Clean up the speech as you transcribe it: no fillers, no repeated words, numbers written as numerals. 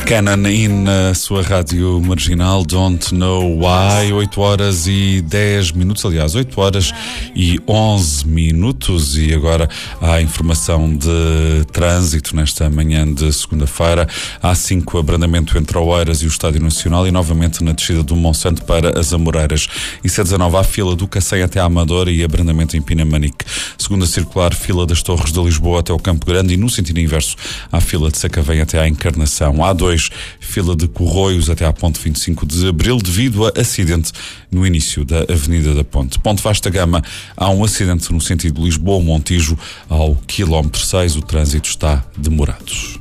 Canon na sua rádio marginal, Don't Know Why, 8 horas e 10 minutos, aliás, 8 horas e 11 minutos. E agora há a informação de trânsito nesta manhã de segunda-feira. Há 5 abrandamento entre Oeiras e o Estádio Nacional e novamente na descida do Monsanto para as Amoreiras. E C19 há fila do Cacém até à Amadora e abrandamento em Pinamanique. Segunda circular, fila das Torres de Lisboa até o Campo Grande e no sentido inverso há fila de Sacavém até à Encarnação. A2, fila de Corroios até à Ponte 25 de Abril devido a acidente no início da Avenida da Ponte. Ponte Vasta Gama, há um acidente no sentido Lisboa-Montijo ao quilómetro 6. O trânsito está demorado.